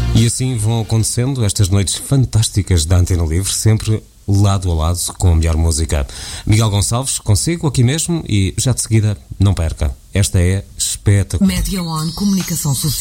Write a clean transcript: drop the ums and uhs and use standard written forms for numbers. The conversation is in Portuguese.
E assim vão acontecendo estas noites fantásticas da Antena Livre, sempre lado a lado com a melhor música. Miguel Gonçalves, consigo aqui mesmo e já de seguida, não perca. Esta é espetacular. Media One Comunicação Social.